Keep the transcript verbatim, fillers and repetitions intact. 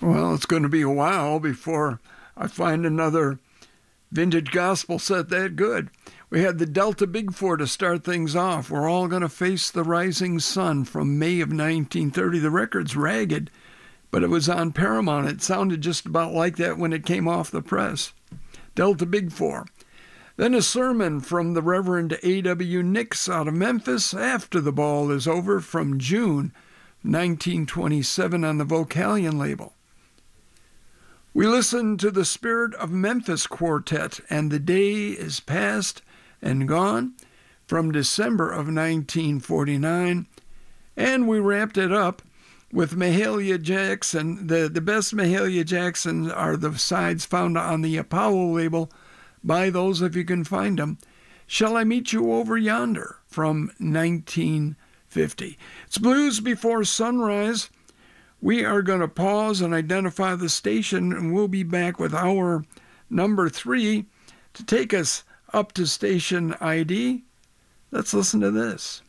Well, it's going to be a while before I find another vintage gospel set that good. We had the Delta Big Four to start things off. We're all going to face the rising sun from May of nineteen thirty. The record's ragged, but it was on Paramount. It sounded just about like that when it came off the press. Delta Big Four. Then a sermon from the Reverend A W Nix out of Memphis after the ball is over from June nineteen twenty-seven on the Vocalion label. We listen to the Spirit of Memphis Quartet and The Day is Past and Gone from December of nineteen forty-nine. And we wrapped it up with Mahalia Jackson. The, the best Mahalia Jackson are the sides found on the Apollo label. Buy those if you can find them. Shall I Meet You Over Yonder from nineteen fifty. It's Blues Before Sunrise. We are going to pause and identify the station, and we'll be back with our number three to take us up to station I D. Let's listen to this.